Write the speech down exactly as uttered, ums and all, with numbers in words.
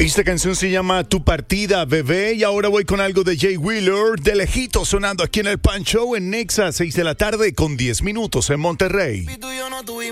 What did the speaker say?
Esta canción se llama Tu Partida, Bebé. Y ahora voy con algo de Jay Wheeler, de lejito, sonando aquí en el Pan Show en Nexa, seis de la tarde con diez minutos en Monterrey. Y tú y yo no tuvimos